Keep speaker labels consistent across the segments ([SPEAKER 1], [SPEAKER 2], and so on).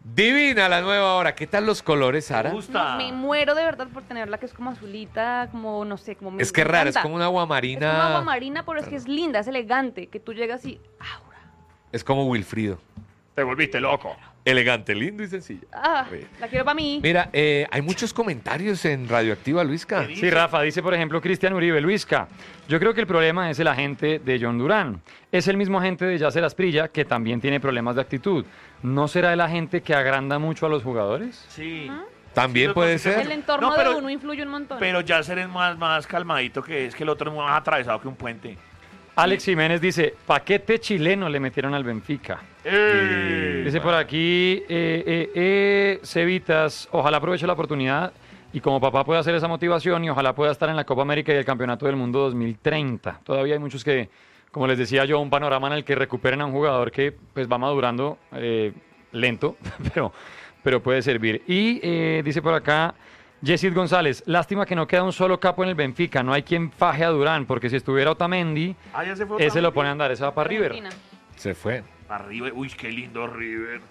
[SPEAKER 1] Divina la nueva hora. ¿Qué tal los colores, Sara?
[SPEAKER 2] Me gusta.
[SPEAKER 3] No, me muero de verdad por tenerla, que es como azulita, como, no sé, como...
[SPEAKER 1] Es que es rara, es como una agua
[SPEAKER 3] Es como
[SPEAKER 1] marina.
[SPEAKER 3] agua marina, pero es que es linda, es elegante, que tú llegas y... ¡Aura!
[SPEAKER 1] Es como Wilfrido.
[SPEAKER 2] Te volviste loco.
[SPEAKER 1] Elegante, lindo y sencillo.
[SPEAKER 3] ¡Ah!
[SPEAKER 1] Bien.
[SPEAKER 3] La quiero para mí.
[SPEAKER 1] Mira, hay muchos comentarios en Radioactiva, Luisca.
[SPEAKER 2] Sí.
[SPEAKER 4] Sí, Rafa, dice por ejemplo Cristian Uribe, Luisca, yo creo que el problema es el agente de John Durán. Es el mismo agente de Yasser Asprilla que también tiene problemas de actitud. ¿No será el agente que agranda mucho a los jugadores?
[SPEAKER 2] Sí.
[SPEAKER 1] También
[SPEAKER 2] Sí,
[SPEAKER 1] puede
[SPEAKER 2] porque
[SPEAKER 1] ser.
[SPEAKER 3] El entorno
[SPEAKER 2] No, pero-
[SPEAKER 3] de uno influye un montón.
[SPEAKER 2] Pero Yasser es más calmadito que es que el otro es más atravesado que un puente.
[SPEAKER 4] Alex Jiménez dice, paquete chileno le metieron al Benfica. Dice por aquí, Cevitas, ojalá aproveche la oportunidad y como papá pueda hacer esa motivación y ojalá pueda estar en la Copa América y el Campeonato del Mundo 2030. Todavía hay muchos que, como les decía yo, un panorama en el que recuperen a un jugador que pues va madurando lento, pero puede servir. Y dice por acá, Yesid González, lástima que no queda un solo capo en el Benfica, no hay quien faje a Durán, porque si estuviera Otamendi,
[SPEAKER 2] Ah, ya se fue
[SPEAKER 4] ese
[SPEAKER 2] Otamendi.
[SPEAKER 4] lo pone a andar, ese va para River.
[SPEAKER 3] Argentina.
[SPEAKER 1] Se fue.
[SPEAKER 2] Arriba, uy, qué lindo River.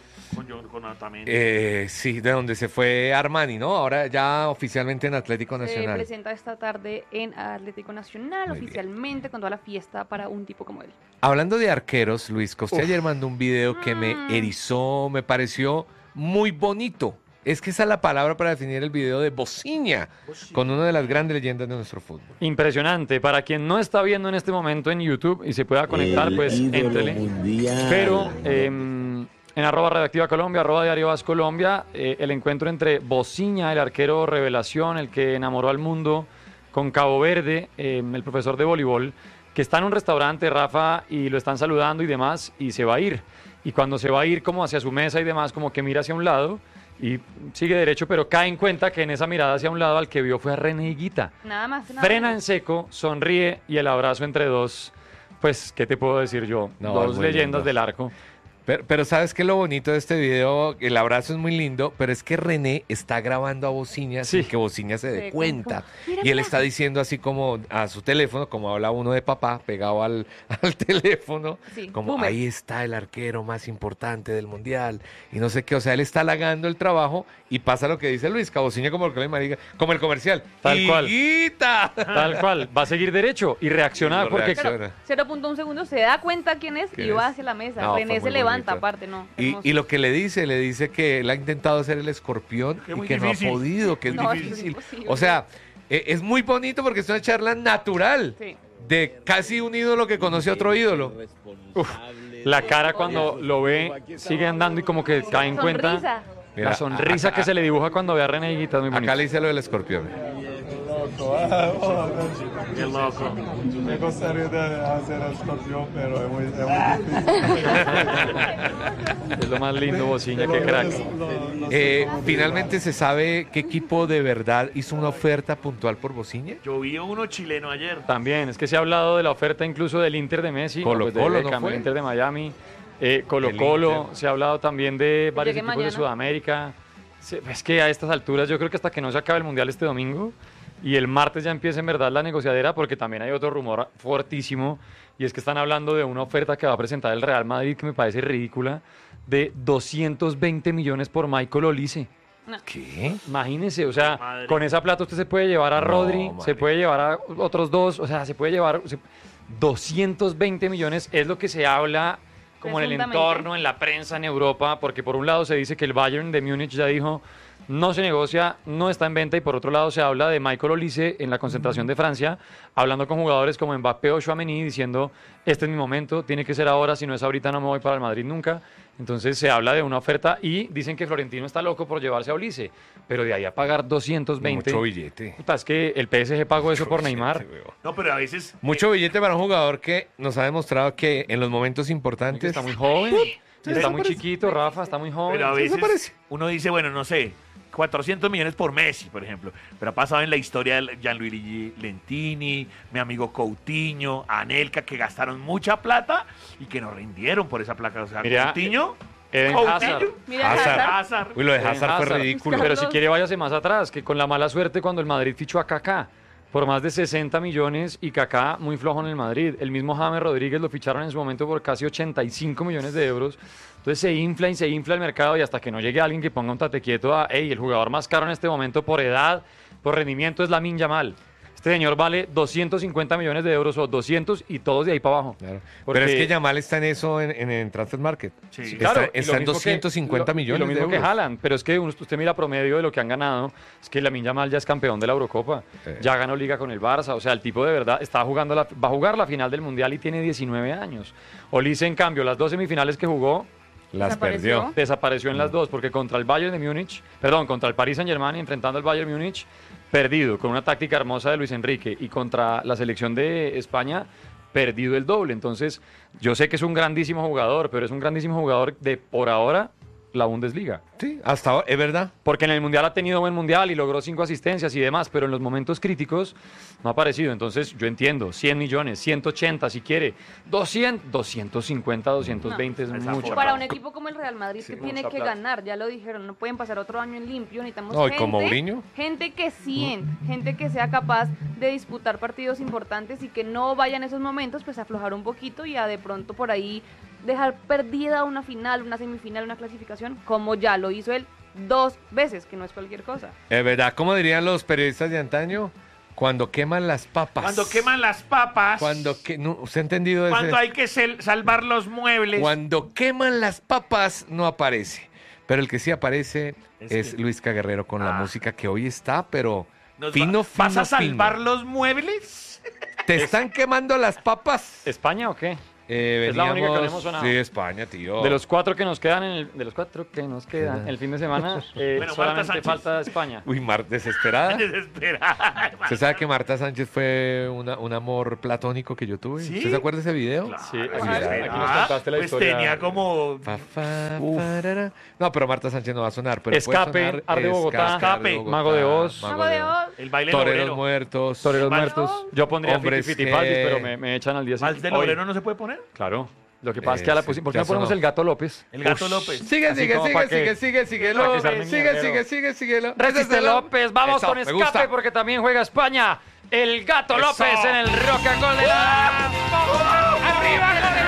[SPEAKER 2] Con Otamendi.
[SPEAKER 1] Sí, de donde se fue Armani, ¿no? Ahora ya oficialmente en Atlético
[SPEAKER 3] Se
[SPEAKER 1] Nacional.
[SPEAKER 3] presenta esta tarde en Atlético Nacional,
[SPEAKER 1] Muy bien.
[SPEAKER 3] oficialmente, con toda la fiesta para un tipo como él.
[SPEAKER 1] Hablando de arqueros, Luis, usted ayer mandó un video que me erizó, me pareció muy bonito. Es que esa es la palabra para definir el video de Bociña, con una de las grandes leyendas de nuestro fútbol.
[SPEAKER 4] Impresionante. Para quien no está viendo en este momento en YouTube y se pueda conectar, pues éntrele. Pero en @Radioactiva Colombia, @Diario As Colombia, el encuentro entre Bociña, el arquero revelación, el que enamoró al mundo, con Cabo Verde, el profesor de voleibol, que está en un restaurante, Rafa, y lo están saludando y demás, y se va a ir. Y cuando se va a ir como hacia su mesa y demás, como que mira hacia un lado y sigue derecho, pero cae en cuenta que en esa mirada hacia un lado al que vio fue a René Higuita.
[SPEAKER 3] Nada más. Nada
[SPEAKER 4] Frena en
[SPEAKER 3] menos.
[SPEAKER 4] seco, sonríe y el abrazo entre dos, pues, ¿qué te puedo decir yo?
[SPEAKER 1] No,
[SPEAKER 4] Dos
[SPEAKER 1] es muy
[SPEAKER 4] leyendas
[SPEAKER 1] lindo.
[SPEAKER 4] del arco.
[SPEAKER 1] Pero ¿sabes qué es lo bonito de este video? El abrazo es muy lindo, pero es que René está grabando a Bociña sin
[SPEAKER 4] Sí.
[SPEAKER 1] que Bociña se dé
[SPEAKER 3] Sí,
[SPEAKER 1] cuenta.
[SPEAKER 3] como, mira,
[SPEAKER 1] Y él
[SPEAKER 3] mira.
[SPEAKER 1] está diciendo así como a su teléfono, como habla uno de papá, pegado al, al teléfono,
[SPEAKER 3] Sí,
[SPEAKER 1] como
[SPEAKER 3] boomer.
[SPEAKER 1] ahí está el arquero más importante del mundial. Y no sé qué, o sea, él está halagando el trabajo y pasa lo que dice Luis, que a Bociña como el comercial.
[SPEAKER 4] Tal cual.
[SPEAKER 1] ¡Higuita!
[SPEAKER 4] Tal cual, va a seguir derecho y reaccionar
[SPEAKER 1] Lo
[SPEAKER 4] porque
[SPEAKER 1] reacciona.
[SPEAKER 3] 0.1 segundos se da cuenta quién es
[SPEAKER 1] ¿Quién
[SPEAKER 3] y va
[SPEAKER 1] es?
[SPEAKER 3] hacia la mesa.
[SPEAKER 1] No,
[SPEAKER 3] René
[SPEAKER 1] fue
[SPEAKER 3] se
[SPEAKER 1] muy
[SPEAKER 3] levanta,
[SPEAKER 1] bonito.
[SPEAKER 3] aparte, ¿no?
[SPEAKER 1] Y lo que le dice que él ha intentado hacer el escorpión
[SPEAKER 2] Que
[SPEAKER 1] y
[SPEAKER 2] muy
[SPEAKER 1] que
[SPEAKER 2] difícil.
[SPEAKER 1] no ha podido, que es
[SPEAKER 3] No, es
[SPEAKER 1] difícil.
[SPEAKER 3] imposible.
[SPEAKER 1] O sea, es muy bonito porque es una charla natural
[SPEAKER 3] Sí.
[SPEAKER 1] de casi un ídolo que conoce a otro ídolo.
[SPEAKER 4] la cara cuando lo ve sigue andando y como que cae en cuenta.
[SPEAKER 3] Sonrisa.
[SPEAKER 1] Mira,
[SPEAKER 4] La sonrisa que se le dibuja cuando ve a René Higuita es muy bonita.
[SPEAKER 1] Acá le dice lo del escorpión.
[SPEAKER 2] Qué loco.
[SPEAKER 5] Me gustaría de hacer escorpión, pero es muy difícil.
[SPEAKER 4] Es lo más lindo, Bociña, qué crack.
[SPEAKER 1] Finalmente se sabe qué equipo de verdad hizo una oferta puntual por Bociña.
[SPEAKER 2] Yo vi uno chileno ayer.
[SPEAKER 4] También, es que se ha hablado de la oferta incluso del Inter de Messi,
[SPEAKER 1] Colo
[SPEAKER 4] pues de
[SPEAKER 1] Colo, ¿no
[SPEAKER 4] Beckham,
[SPEAKER 1] fue?
[SPEAKER 4] el Inter de Miami, Colo
[SPEAKER 1] El
[SPEAKER 4] Colo,
[SPEAKER 1] Inter.
[SPEAKER 4] se ha hablado también de varios
[SPEAKER 3] llegue
[SPEAKER 4] equipos de
[SPEAKER 3] mañana.
[SPEAKER 4] Sudamérica. Es que a estas alturas yo creo que hasta que no se acabe el Mundial este domingo y el martes ya empieza en verdad la negociadera, porque también hay otro rumor fortísimo y es que están hablando de una oferta que va a presentar el Real Madrid que me parece ridícula, de 220 millones por Michael Olise.
[SPEAKER 1] ¿Qué?
[SPEAKER 4] Imagínense, o sea,
[SPEAKER 2] Madre.
[SPEAKER 4] con esa plata usted se puede llevar a
[SPEAKER 1] No,
[SPEAKER 4] Rodri, se
[SPEAKER 1] madre.
[SPEAKER 4] puede llevar a otros dos, o sea, se puede llevar 220 millones, es lo que se habla como en el
[SPEAKER 3] Presuntamente.
[SPEAKER 4] entorno, en la prensa en Europa, porque por un lado se dice que el Bayern de Múnich ya dijo no se negocia, no está en venta, y por otro lado se habla de Michael Olise en la concentración de Francia, hablando con jugadores como Mbappé o Tchouaméni, diciendo este es mi momento, tiene que ser ahora, si no es ahorita no me voy para el Madrid nunca. Entonces se habla de una oferta y dicen que Florentino está loco por llevarse a Olise, pero de ahí a pagar 220.
[SPEAKER 1] Mucho billete.
[SPEAKER 4] Puta, es que el PSG pagó eso por Neymar.
[SPEAKER 2] No, pero a veces.
[SPEAKER 1] Mucho billete para un jugador que nos ha demostrado que en los momentos
[SPEAKER 4] Que
[SPEAKER 1] importantes
[SPEAKER 4] está muy joven, está muy
[SPEAKER 1] parece.
[SPEAKER 4] chiquito, Rafa, está muy joven.
[SPEAKER 2] Pero a
[SPEAKER 1] ¿Eso
[SPEAKER 2] veces
[SPEAKER 1] parece?
[SPEAKER 2] uno dice, bueno, no sé, 400 millones por Messi, por ejemplo. Pero ha pasado en la historia de Gianluigi Lentini, mi amigo Coutinho, Anelka, que gastaron mucha plata y que no rindieron por esa plata. O sea,
[SPEAKER 4] Mira,
[SPEAKER 2] Coutinho,
[SPEAKER 4] Eden
[SPEAKER 2] Coutinho,
[SPEAKER 4] Hazard.
[SPEAKER 3] Mira,
[SPEAKER 1] Hazard.
[SPEAKER 2] Hazard.
[SPEAKER 1] Uy, lo de
[SPEAKER 4] Eden
[SPEAKER 1] Hazard fue
[SPEAKER 4] Hazard.
[SPEAKER 1] ridículo.
[SPEAKER 4] Pero si quiere váyase más atrás, que con la mala suerte cuando el Madrid fichó a Kaká por más de 60 millones y Kaká muy flojo en el Madrid. El mismo James Rodríguez lo ficharon en su momento por casi 85 millones de euros. Entonces se infla y se infla el mercado y hasta que no llegue alguien que ponga un tate quieto a, hey, el jugador más caro en este momento por edad, por rendimiento es Lamine Yamal. Este señor vale 250 millones de euros o 200 y todos de ahí para abajo.
[SPEAKER 1] Claro.
[SPEAKER 4] Porque-
[SPEAKER 1] Pero es que Yamal está en eso en Transfer Market.
[SPEAKER 2] Sí.
[SPEAKER 4] Claro,
[SPEAKER 1] Está
[SPEAKER 4] y lo
[SPEAKER 1] en
[SPEAKER 4] mismo
[SPEAKER 1] 250
[SPEAKER 4] y
[SPEAKER 1] millones
[SPEAKER 4] lo mismo
[SPEAKER 1] de
[SPEAKER 4] que
[SPEAKER 1] euros.
[SPEAKER 4] Haaland, pero es que usted mira promedio de lo que han ganado, es que Lamine Yamal ya es campeón de la Eurocopa, ya ganó Liga con el Barça, o sea, el tipo de verdad está jugando va a jugar la final del Mundial y tiene 19 años. Olise, en cambio, las 2 semifinales que jugó,
[SPEAKER 1] Las
[SPEAKER 3] Desapareció.
[SPEAKER 1] perdió.
[SPEAKER 4] desapareció en las dos, porque contra el Bayern de Múnich, perdón, contra el Paris Saint-Germain, enfrentando al Bayern Múnich, perdido, con una táctica hermosa de Luis Enrique, y contra la selección de España, perdido el doble. Entonces, yo sé que es un grandísimo jugador, pero es un grandísimo jugador de, por ahora, la Bundesliga.
[SPEAKER 1] Sí, hasta ahora, es verdad.
[SPEAKER 4] Porque en el Mundial ha tenido buen Mundial y logró 5 asistencias y demás, pero en los momentos críticos no ha aparecido. Entonces, yo entiendo, 100 millones, 180 si quiere, 200, 250, 220 es
[SPEAKER 2] Esa
[SPEAKER 4] mucho.
[SPEAKER 2] forma.
[SPEAKER 3] Para un equipo como el Real Madrid que
[SPEAKER 4] Sí,
[SPEAKER 3] tiene
[SPEAKER 4] mucha
[SPEAKER 3] que
[SPEAKER 4] plata.
[SPEAKER 3] ganar, ya lo dijeron, no pueden pasar otro año en limpio, necesitamos
[SPEAKER 1] No, y
[SPEAKER 3] gente,
[SPEAKER 1] con Mourinho.
[SPEAKER 3] gente que siente, gente que sea capaz de disputar partidos importantes y que no vaya en esos momentos, pues a aflojar un poquito y a de pronto por ahí dejar perdida una final, una semifinal, una clasificación, como ya lo hizo él 2 veces, que no es cualquier cosa.
[SPEAKER 1] Es verdad. ¿Cómo dirían los periodistas de antaño? Cuando queman las papas.
[SPEAKER 2] Cuando queman las papas.
[SPEAKER 1] ¿Usted ha entendido ese?
[SPEAKER 2] Cuando hay que salvar los muebles.
[SPEAKER 1] Cuando queman las papas no aparece. Pero el que sí aparece es Luis Guerrero con la música que hoy está, pero fino,
[SPEAKER 2] ¿Vas a
[SPEAKER 1] fino,
[SPEAKER 2] salvar
[SPEAKER 1] fino.
[SPEAKER 2] los muebles?
[SPEAKER 1] ¿Te están quemando las papas?
[SPEAKER 4] ¿España o qué?
[SPEAKER 1] Es
[SPEAKER 4] la única que no hemos sonado.
[SPEAKER 1] Sí, España, tío.
[SPEAKER 4] De los 4 que nos quedan, el fin de semana,
[SPEAKER 2] Bueno,
[SPEAKER 4] solamente
[SPEAKER 2] Marta Sánchez.
[SPEAKER 4] falta España.
[SPEAKER 1] Uy, desesperada.
[SPEAKER 2] Desesperada.
[SPEAKER 1] ¿Usted sabe que Marta Sánchez fue un amor platónico que yo tuve?
[SPEAKER 2] ¿Sí?
[SPEAKER 1] ¿Usted se acuerda de ese video?
[SPEAKER 4] Sí, aquí,
[SPEAKER 1] Claro.
[SPEAKER 4] aquí nos contaste la
[SPEAKER 2] Pues
[SPEAKER 4] historia.
[SPEAKER 2] tenía como...
[SPEAKER 1] Parara. No, pero Marta Sánchez no va a sonar. Pero puede
[SPEAKER 4] Escape,
[SPEAKER 1] sonar
[SPEAKER 4] Arde Bogotá,
[SPEAKER 2] Escape,
[SPEAKER 4] Mago de Oz.
[SPEAKER 3] Mago de Oz.
[SPEAKER 2] El baile
[SPEAKER 1] Toreros
[SPEAKER 2] obrero.
[SPEAKER 1] muertos.
[SPEAKER 4] Toreros
[SPEAKER 2] Vals-
[SPEAKER 4] muertos. Yo pondría
[SPEAKER 1] Hombres
[SPEAKER 4] Fiti
[SPEAKER 1] que-
[SPEAKER 4] Paltis, pero me echan al día
[SPEAKER 2] ¿Vals
[SPEAKER 4] siguiente.
[SPEAKER 2] del obrero no se puede poner?
[SPEAKER 4] Claro. Lo que pasa es que a la
[SPEAKER 1] Sí,
[SPEAKER 4] ¿por qué
[SPEAKER 1] ya
[SPEAKER 4] no ponemos
[SPEAKER 1] sonó.
[SPEAKER 4] el Gato López?
[SPEAKER 2] El Gato López.
[SPEAKER 1] Sigue,
[SPEAKER 4] Así
[SPEAKER 1] sigue,
[SPEAKER 4] como
[SPEAKER 1] sigue,
[SPEAKER 4] pa' que-
[SPEAKER 1] sigue, síguelo.
[SPEAKER 4] pa' que se arme
[SPEAKER 1] Sigue,
[SPEAKER 4] ñeguero.
[SPEAKER 1] síguelo.
[SPEAKER 4] Resiste López, vamos
[SPEAKER 1] Eso,
[SPEAKER 4] con
[SPEAKER 1] me
[SPEAKER 4] Escape
[SPEAKER 1] gusta.
[SPEAKER 4] porque también juega España. El Gato
[SPEAKER 1] Eso.
[SPEAKER 4] López en el Rock and Roll de la... ¡Arriba,